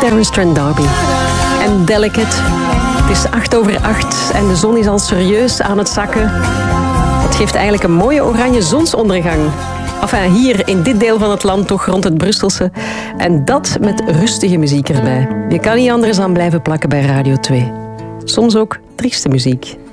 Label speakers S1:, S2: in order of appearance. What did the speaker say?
S1: Terence Trent D'Arby. En Delicate. Het is 8:08 en de zon is al serieus aan het zakken. Het geeft eigenlijk een mooie oranje zonsondergang. Enfin, hier in dit deel van het land, toch rond het Brusselse. En dat met rustige muziek erbij. Je kan niet anders dan blijven plakken bij Radio 2. Soms ook trieste muziek.